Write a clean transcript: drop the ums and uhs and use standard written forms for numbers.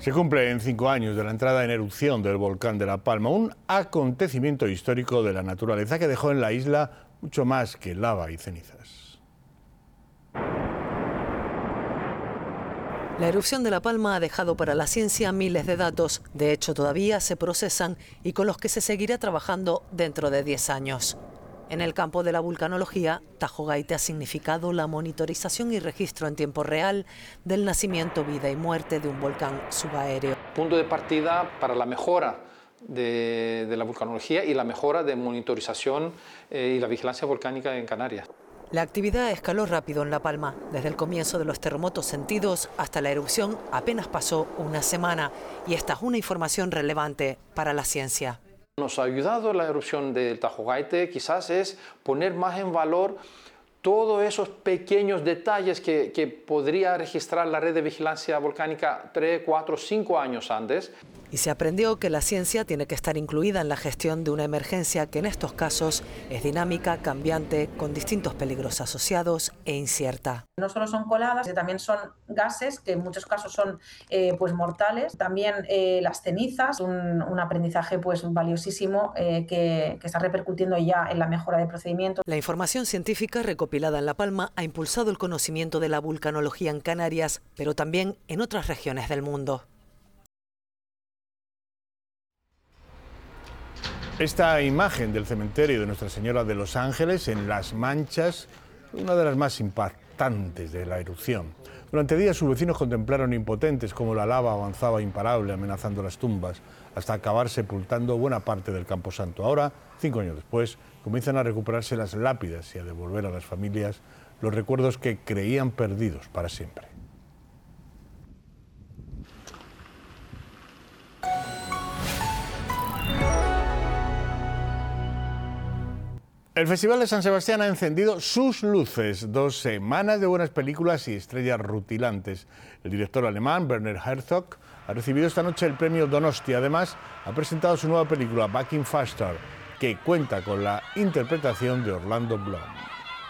Se cumplen 5 años de la entrada en erupción del volcán de La Palma, un acontecimiento histórico de la naturaleza que dejó en la isla mucho más que lava y cenizas. La erupción de La Palma ha dejado para la ciencia miles de datos. De hecho, todavía se procesan y con los que se seguirá trabajando dentro de 10 años. En el campo de la vulcanología, Tajo Gaite ha significado la monitorización y registro en tiempo real del nacimiento, vida y muerte de un volcán subaéreo. Punto de partida para la mejora de la vulcanología y la mejora de monitorización y la vigilancia volcánica en Canarias. La actividad escaló rápido en La Palma. Desde el comienzo de los terremotos sentidos hasta la erupción apenas pasó una semana. Y esta es una información relevante para la ciencia. Nos ha ayudado la erupción del Tajo Gaite, quizás es poner más en valor todos esos pequeños detalles que podría registrar la red de vigilancia volcánica 3, 4, 5 años antes. Y se aprendió que la ciencia tiene que estar incluida en la gestión de una emergencia que en estos casos es dinámica, cambiante, con distintos peligros asociados e incierta. No solo son coladas, también son gases que en muchos casos son pues mortales. También las cenizas, un aprendizaje pues valiosísimo que está repercutiendo ya en la mejora de procedimientos. La información científica recopilada en La Palma ha impulsado el conocimiento de la vulcanología en Canarias, pero también en otras regiones del mundo. Esta imagen del cementerio de Nuestra Señora de los Ángeles en Las Manchas, una de las más impactantes de la erupción. Durante días sus vecinos contemplaron impotentes cómo la lava avanzaba imparable amenazando las tumbas, hasta acabar sepultando buena parte del camposanto. Ahora, 5 años después, comienzan a recuperarse las lápidas y a devolver a las familias los recuerdos que creían perdidos para siempre. El Festival de San Sebastián ha encendido sus luces. 2 semanas de buenas películas y estrellas rutilantes. El director alemán, Werner Herzog, ha recibido esta noche el premio Donosti. Además, ha presentado su nueva película, Back in Faster, que cuenta con la interpretación de Orlando Bloom.